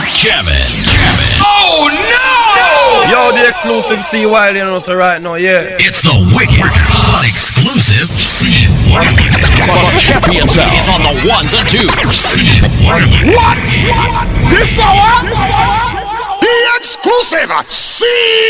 Jamming. Oh no! Yo, the exclusive C Wild, you know, so right now, yeah. It's the wicked, exclusive C Wireless. Champion Sound is on the ones and twos. C Wireless. What? This hour? The exclusive C